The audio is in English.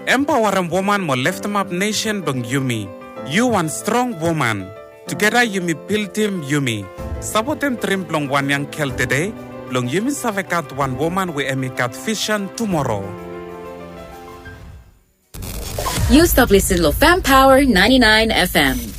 Empowering woman mo lift up nation bang Yumi. You one strong woman. Together Yumi piltim Yumi. Sabotem trim plong one yang kel today. Plong Yumi savekat one woman we emikat fission tomorrow. You stop listening to Fam Power 99 FM.